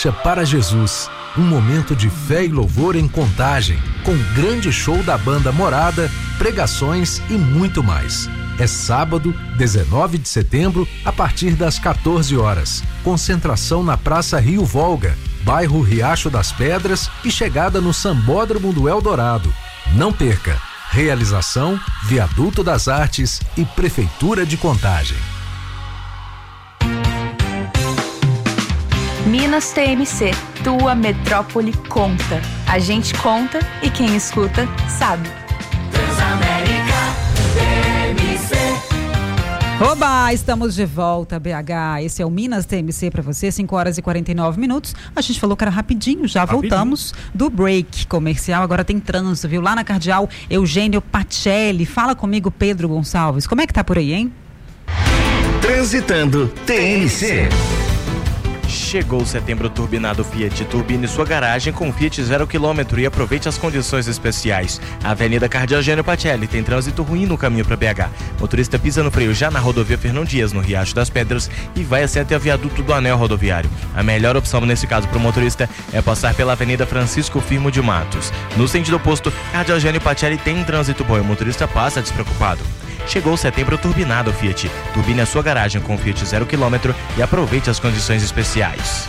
Marcha para Jesus, um momento de fé e louvor em Contagem, com grande show da banda Morada, pregações e muito mais. É sábado, 19 de setembro, a partir das 14 horas. Concentração na Praça Rio Volga, bairro Riacho das Pedras e chegada no Sambódromo do Eldorado. Não perca! Realização, Viaduto das Artes e Prefeitura de Contagem. Minas TMC, tua metrópole conta. A gente conta e quem escuta sabe. Transamérica TMC. Oba, estamos de volta, BH. Esse é o Minas TMC para você, 5h49. A gente falou que era rapidinho, já voltamos do break comercial. Agora tem trânsito, viu? Lá na Cardeal, Eugênio Pacelli. Fala comigo, Pedro Gonçalves. Como é que tá por aí, hein? Transitando TMC. Chegou o setembro turbinado Fiat. Turbine sua garagem com Fiat 0 km e aproveite as condições especiais. Avenida Cardeal Eugênio Pacelli tem trânsito ruim no caminho para BH. Motorista pisa no freio já na rodovia Fernão Dias, no Riacho das Pedras, e vai assim até o viaduto do Anel Rodoviário. A melhor opção nesse caso para o motorista é passar pela Avenida Francisco Firmo de Matos. No sentido oposto, Cardeal Eugênio Pacelli tem trânsito bom e o motorista passa despreocupado. Chegou o setembro turbinado Fiat. Turbine a sua garagem com Fiat 0 km e aproveite as condições especiais.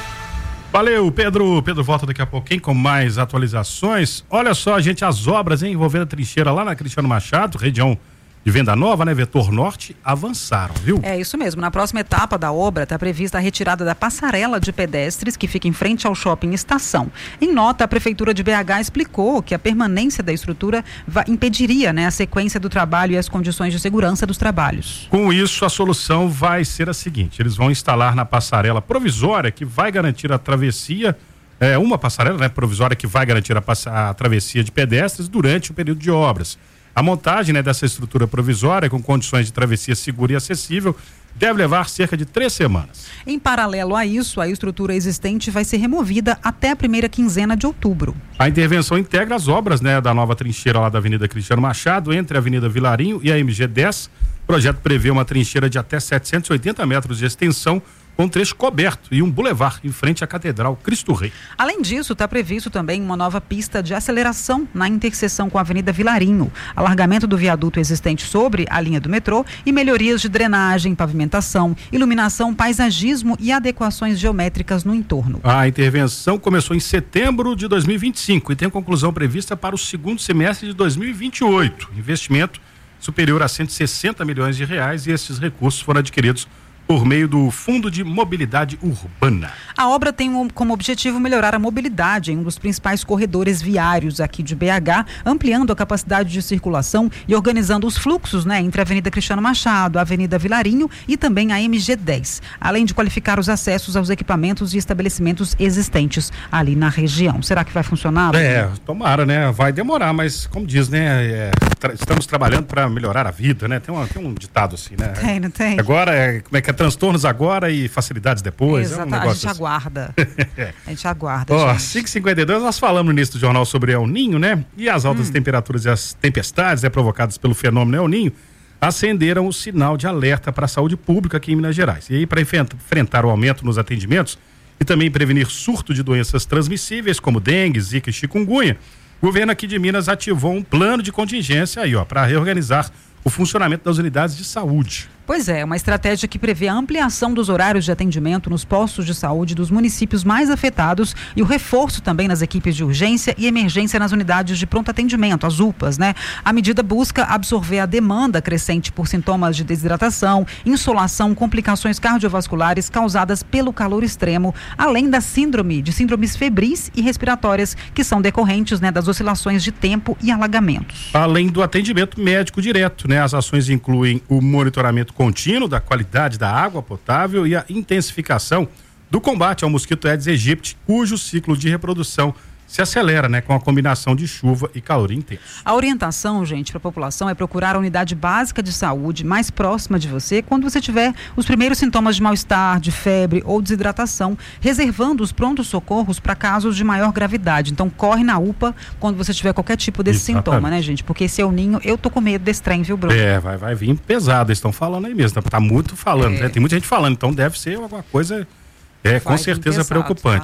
Valeu, Pedro. Pedro volta daqui a pouquinho com mais atualizações. Olha só, gente, as obras envolvendo a trincheira lá na Cristiano Machado, região de Venda Nova, né? Vetor Norte, avançaram, viu? É isso mesmo. Na próxima etapa da obra está prevista a retirada da passarela de pedestres que fica em frente ao shopping Estação. Em nota, a Prefeitura de BH explicou que a permanência da estrutura impediria, né, a sequência do trabalho e as condições de segurança dos trabalhos. Com isso, a solução vai ser a seguinte: eles vão instalar na passarela provisória que vai garantir a travessia, uma passarela, né, provisória que vai garantir a travessia de pedestres durante o período de obras. A montagem, né, dessa estrutura provisória com condições de travessia segura e acessível deve levar cerca de 3 semanas. Em paralelo a isso, a estrutura existente vai ser removida até a primeira quinzena de outubro. A intervenção integra as obras, né, da nova trincheira lá da Avenida Cristiano Machado, entre a Avenida Vilarinho e a MG 10. O projeto prevê uma trincheira de até 780 metros de extensão, com um trecho coberto e um bulevar em frente à Catedral Cristo Rei. Além disso, está previsto também uma nova pista de aceleração na interseção com a Avenida Vilarinho, alargamento do viaduto existente sobre a linha do metrô e melhorias de drenagem, pavimentação, iluminação, paisagismo e adequações geométricas no entorno. A intervenção começou em setembro de 2025 e tem conclusão prevista para o segundo semestre de 2028. Investimento superior a 160 milhões de reais, e esses recursos foram adquiridos por meio do Fundo de Mobilidade Urbana. A obra tem como objetivo melhorar a mobilidade em um dos principais corredores viários aqui de BH, ampliando a capacidade de circulação e organizando os fluxos, né, entre a Avenida Cristiano Machado, a Avenida Vilarinho e também a MG 10, além de qualificar os acessos aos equipamentos e estabelecimentos existentes ali na região. Será que vai funcionar? Tomara, né? Vai demorar, mas como diz, né? Estamos trabalhando para melhorar a vida, né? Tem um ditado assim, né? Tem, não tem? Agora, como é que é? Transtornos agora e facilidades depois. Exato, a gente aguarda. A gente aguarda. 5h52, nós falamos no início do jornal sobre El Ninho, né? E as altas temperaturas e as tempestades, provocadas pelo fenômeno El Ninho, acenderam o sinal de alerta para a saúde pública aqui em Minas Gerais. E aí, para enfrentar o aumento nos atendimentos e também prevenir surto de doenças transmissíveis como dengue, zika e chikungunya, o governo aqui de Minas ativou um plano de contingência aí, para reorganizar o funcionamento das unidades de saúde. Pois é, uma estratégia que prevê a ampliação dos horários de atendimento nos postos de saúde dos municípios mais afetados e o reforço também nas equipes de urgência e emergência nas unidades de pronto atendimento, as UPAs, né? A medida busca absorver a demanda crescente por sintomas de desidratação, insolação, complicações cardiovasculares causadas pelo calor extremo, além de síndromes febris e respiratórias que são decorrentes, né, das oscilações de tempo e alagamentos. Além do atendimento médico direto, né? As ações incluem o monitoramento contínuo da qualidade da água potável e a intensificação do combate ao mosquito Aedes aegypti, cujo ciclo de reprodução se acelera, né, com a combinação de chuva e calor intenso. A orientação, gente, para a população é procurar a unidade básica de saúde mais próxima de você quando você tiver os primeiros sintomas de mal-estar, de febre ou desidratação, reservando os prontos socorros para casos de maior gravidade. Então, corre na UPA quando você tiver qualquer tipo desse sintoma, né, gente? Porque esse El Ninho, eu tô com medo desse trem, viu, Bruno? Vai vir pesado, eles estão falando aí mesmo, tá muito falando, né? Tem muita gente falando, então deve ser alguma coisa, com certeza, preocupante.